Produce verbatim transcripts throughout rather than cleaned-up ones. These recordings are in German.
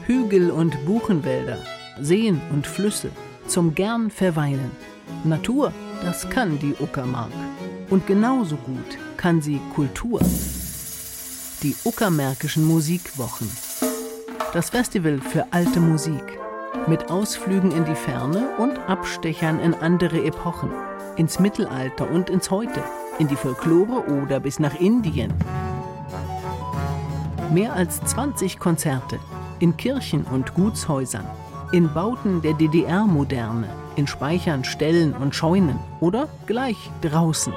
Hügel und Buchenwälder, Seen und Flüsse, zum gern verweilen. Natur, das kann die Uckermark. Und genauso gut kann sie Kultur. Die Uckermärkischen Musikwochen. Das Festival für alte Musik. Mit Ausflügen in die Ferne und Abstechern in andere Epochen. Ins Mittelalter und ins Heute. In die Folklore oder bis nach Indien. Mehr als zwanzig Konzerte. In Kirchen und Gutshäusern. In Bauten der D D R-Moderne. In Speichern, Ställen und Scheunen. Oder gleich draußen.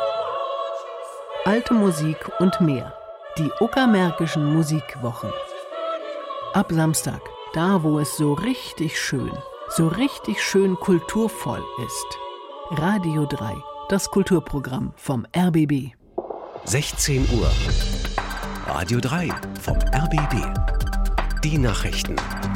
Alte Musik und mehr. Die Uckermärkischen Musikwochen. Ab Samstag, da wo es so richtig schön, so richtig schön kulturvoll ist. Radio drei, das Kulturprogramm vom R B B. sechzehn Uhr. Radio drei vom R B B. Die Nachrichten.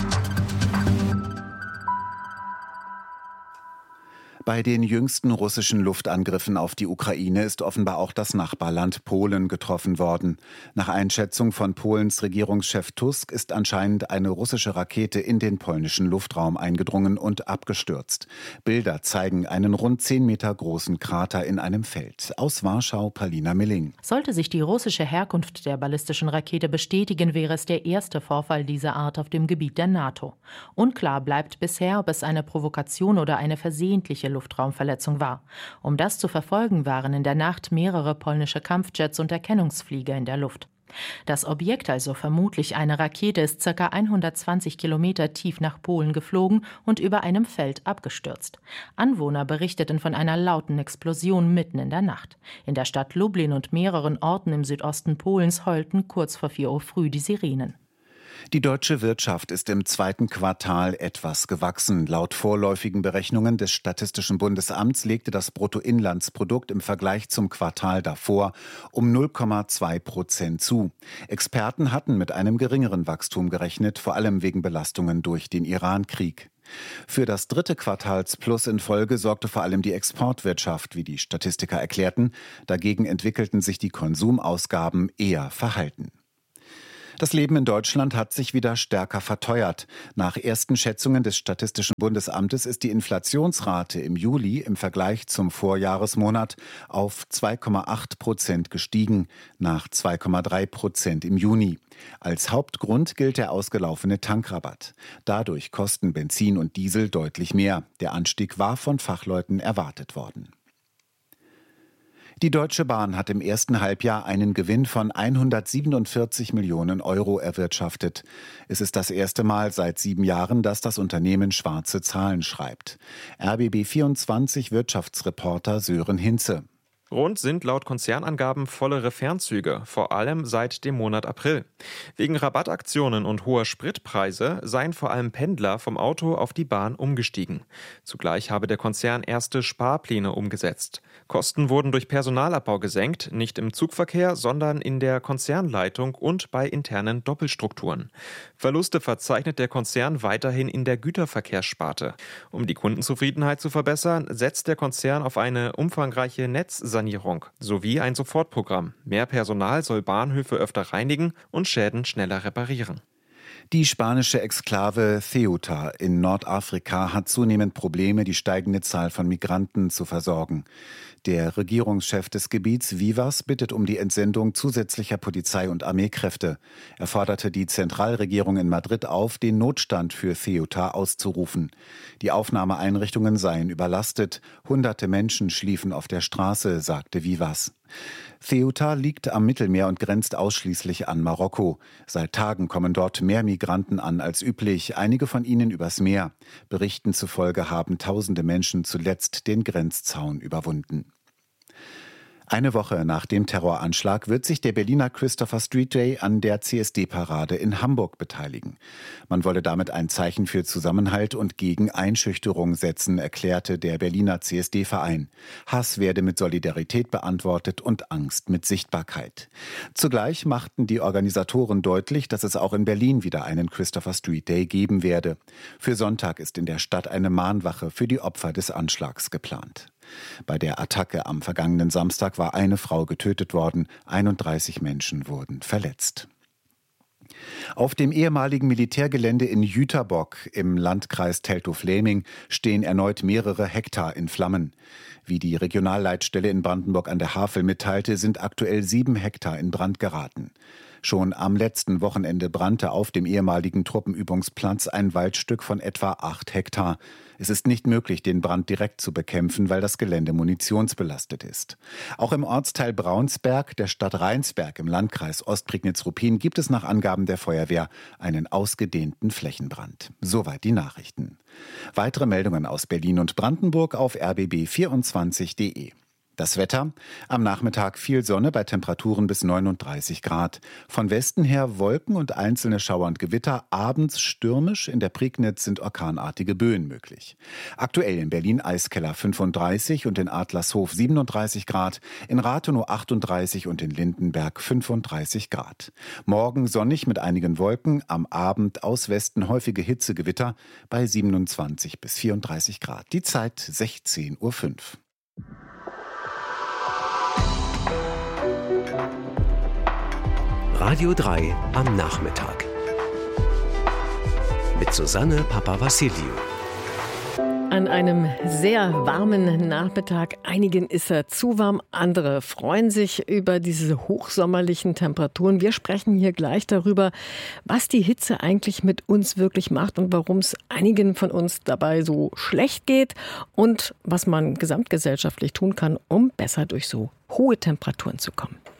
Bei den jüngsten russischen Luftangriffen auf die Ukraine ist offenbar auch das Nachbarland Polen getroffen worden. Nach Einschätzung von Polens Regierungschef Tusk ist anscheinend eine russische Rakete in den polnischen Luftraum eingedrungen und abgestürzt. Bilder zeigen einen rund zehn Meter großen Krater in einem Feld. Aus Warschau, Palina Milling. Sollte sich die russische Herkunft der ballistischen Rakete bestätigen, wäre es der erste Vorfall dieser Art auf dem Gebiet der NATO. Unklar bleibt bisher, ob es eine Provokation oder eine versehentliche Luftraumverletzung war. Um das zu verfolgen, waren in der Nacht mehrere polnische Kampfjets und Erkennungsflieger in der Luft. Das Objekt, also vermutlich eine Rakete, ist ca. hundertzwanzig Kilometer tief nach Polen geflogen und über einem Feld abgestürzt. Anwohner berichteten von einer lauten Explosion mitten in der Nacht. In der Stadt Lublin und mehreren Orten im Südosten Polens heulten kurz vor vier Uhr früh die Sirenen. Die deutsche Wirtschaft ist im zweiten Quartal etwas gewachsen. Laut vorläufigen Berechnungen des Statistischen Bundesamts legte das Bruttoinlandsprodukt im Vergleich zum Quartal davor um null Komma zwei Prozent zu. Experten hatten mit einem geringeren Wachstum gerechnet, vor allem wegen Belastungen durch den Iran-Krieg. Für das dritte Quartalsplus in Folge sorgte vor allem die Exportwirtschaft, wie die Statistiker erklärten. Dagegen entwickelten sich die Konsumausgaben eher verhalten. Das Leben in Deutschland hat sich wieder stärker verteuert. Nach ersten Schätzungen des Statistischen Bundesamtes ist die Inflationsrate im Juli im Vergleich zum Vorjahresmonat auf zwei Komma acht Prozent gestiegen, nach zwei Komma drei Prozent im Juni. Als Hauptgrund gilt der ausgelaufene Tankrabatt. Dadurch kosten Benzin und Diesel deutlich mehr. Der Anstieg war von Fachleuten erwartet worden. Die Deutsche Bahn hat im ersten Halbjahr einen Gewinn von hundertsiebenundvierzig Millionen Euro erwirtschaftet. Es ist das erste Mal seit sieben Jahren, dass das Unternehmen schwarze Zahlen schreibt. R B B vierundzwanzig Wirtschaftsreporter Sören Hinze. Rund sind laut Konzernangaben vollere Fernzüge, vor allem seit dem Monat April. Wegen Rabattaktionen und hoher Spritpreise seien vor allem Pendler vom Auto auf die Bahn umgestiegen. Zugleich habe der Konzern erste Sparpläne umgesetzt. Kosten wurden durch Personalabbau gesenkt, nicht im Zugverkehr, sondern in der Konzernleitung und bei internen Doppelstrukturen. Verluste verzeichnet der Konzern weiterhin in der Güterverkehrssparte. Um die Kundenzufriedenheit zu verbessern, setzt der Konzern auf eine umfangreiche Netzsanierung sowie ein Sofortprogramm. Mehr Personal soll Bahnhöfe öfter reinigen und Schäden schneller reparieren. Die spanische Exklave Ceuta in Nordafrika hat zunehmend Probleme, die steigende Zahl von Migranten zu versorgen. Der Regierungschef des Gebiets, Vivas, bittet um die Entsendung zusätzlicher Polizei- und Armeekräfte. Er forderte die Zentralregierung in Madrid auf, den Notstand für Ceuta auszurufen. Die Aufnahmeeinrichtungen seien überlastet. Hunderte Menschen schliefen auf der Straße, sagte Vivas. Ceuta liegt am Mittelmeer und grenzt ausschließlich an Marokko. Seit Tagen kommen dort mehr Migranten an als üblich, einige von ihnen übers Meer. Berichten zufolge haben tausende Menschen zuletzt den Grenzzaun überwunden. Eine Woche nach dem Terroranschlag wird sich der Berliner Christopher Street Day an der C S D-Parade in Hamburg beteiligen. Man wolle damit ein Zeichen für Zusammenhalt und gegen Einschüchterung setzen, erklärte der Berliner C S D-Verein. Hass werde mit Solidarität beantwortet und Angst mit Sichtbarkeit. Zugleich machten die Organisatoren deutlich, dass es auch in Berlin wieder einen Christopher Street Day geben werde. Für Sonntag ist in der Stadt eine Mahnwache für die Opfer des Anschlags geplant. Bei der Attacke am vergangenen Samstag war eine Frau getötet worden, einunddreißig Menschen wurden verletzt. Auf dem ehemaligen Militärgelände in Jüterbock im Landkreis Teltow-Fläming stehen erneut mehrere Hektar in Flammen. Wie die Regionalleitstelle in Brandenburg an der Havel mitteilte, sind aktuell sieben Hektar in Brand geraten. Schon am letzten Wochenende brannte auf dem ehemaligen Truppenübungsplatz ein Waldstück von etwa acht Hektar. Es ist nicht möglich, den Brand direkt zu bekämpfen, weil das Gelände munitionsbelastet ist. Auch im Ortsteil Braunsberg der Stadt Rheinsberg im Landkreis Ostprignitz-Ruppin gibt es nach Angaben der Feuerwehr einen ausgedehnten Flächenbrand. Soweit die Nachrichten. Weitere Meldungen aus Berlin und Brandenburg auf r b b vierundzwanzig punkt de. Das Wetter: Am Nachmittag viel Sonne bei Temperaturen bis neununddreißig Grad. Von Westen her Wolken und einzelne Schauer und Gewitter. Abends stürmisch. In der Prignitz sind orkanartige Böen möglich. Aktuell in Berlin Eiskeller fünfunddreißig und in Adlershof siebenunddreißig Grad. In Rathenow achtunddreißig und in Lindenberg fünfunddreißig Grad. Morgen sonnig mit einigen Wolken. Am Abend aus Westen häufige Hitzegewitter bei siebenundzwanzig bis vierunddreißig Grad. Die Zeit sechzehn Uhr fünf. Radio drei am Nachmittag. Mit Susanne Papawassiliou. An einem sehr warmen Nachmittag. Einigen ist er zu warm, andere freuen sich über diese hochsommerlichen Temperaturen. Wir sprechen hier gleich darüber, was die Hitze eigentlich mit uns wirklich macht und warum es einigen von uns dabei so schlecht geht und was man gesamtgesellschaftlich tun kann, um besser durch so hohe Temperaturen zu kommen.